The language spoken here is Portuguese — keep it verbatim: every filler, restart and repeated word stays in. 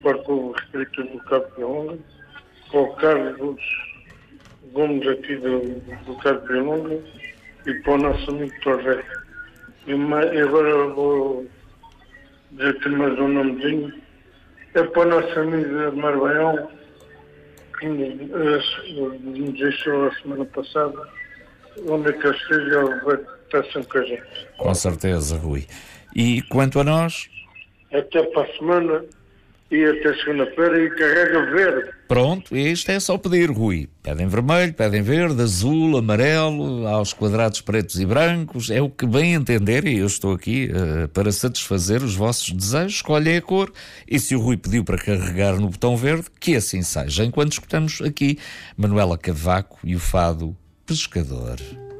para o Espírito do Cabo de Longa, para o Carlos Gomes aqui do, do Cabo de Longa e para o nosso amigo Torré. E mais, agora vou dizer aqui mais um nomezinho. É para o nosso amigo Marbaião, que nos, nos deixou a semana passada. Onde é que ele esteja, ele vai estar sempre com a gente. Com certeza, Rui. E quanto a nós? Até para a semana e até segunda-feira e carrega verde. Pronto, isto é só pedir, Rui. Pedem vermelho, pedem verde, azul, amarelo, aos quadrados pretos e brancos. É o que bem entender e eu estou aqui uh, para satisfazer os vossos desejos. Escolhem a cor e se o Rui pediu para carregar no botão verde, que assim seja. Enquanto escutamos aqui Manuela Cavaco e o fado Pescador.